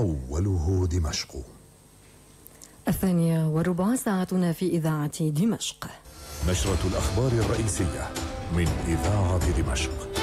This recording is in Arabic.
أوله دمشق. 2:15 ساعتنا في إذاعة دمشق. نشرة الأخبار الرئيسية من إذاعة دمشق.